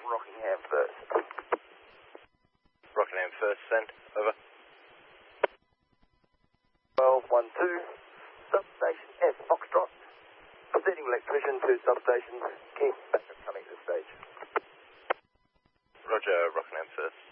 Rockingham first. Rockingham first, send. Over. 1212, substation F Foxtrot. Proceeding electrician to substation. Keep backup coming to stage. Roger, Rockingham first.